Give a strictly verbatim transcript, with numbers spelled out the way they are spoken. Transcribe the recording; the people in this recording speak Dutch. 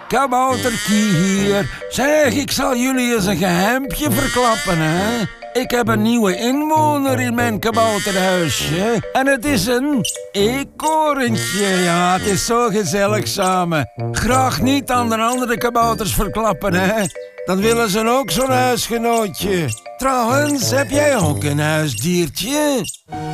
Kabouterkie hier. Zeg, ik zal jullie eens een geheimpje verklappen, hè. Ik heb een nieuwe inwoner in mijn kabouterhuisje. En het is een eekhoorntje. Ja, het is zo gezellig samen. Graag niet aan de andere kabouters verklappen, hè. Dan willen ze ook zo'n huisgenootje. Trouwens, heb jij ook een huisdiertje?